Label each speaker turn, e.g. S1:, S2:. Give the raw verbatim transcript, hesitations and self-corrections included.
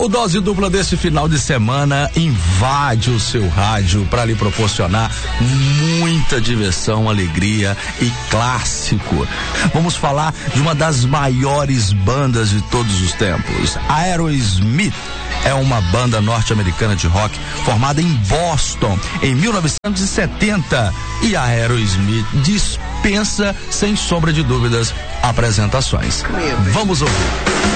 S1: O Dose Dupla desse final de semana invade o seu rádio para lhe proporcionar muita diversão, alegria e clássico. Vamos falar de uma das maiores bandas de todos os tempos. Aerosmith é uma banda norte-americana de rock formada em Boston em mil novecentos e setenta, e a Aerosmith dispensa, sem sombra de dúvidas, apresentações. Vamos ouvir.